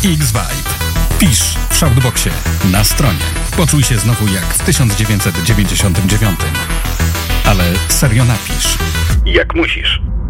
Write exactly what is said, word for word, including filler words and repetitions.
X-Vibe. Pisz w Shoutboxie, na stronie. Poczuj się znowu jak w tysiąc dziewięćset dziewięćdziesiątym dziewiątym. Ale serio napisz. Jak musisz.